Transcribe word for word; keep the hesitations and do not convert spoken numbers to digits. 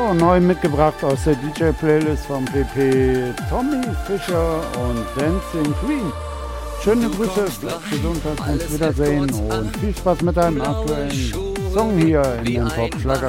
So, neu mitgebracht aus der D J-Playlist vom P P Tommy Fischer und Dancing Queen. Schöne Grüße, bleib gesund, dass wir uns wiedersehen und viel Spaß mit deinem aktuellen Song hier in den Pop-Schlager.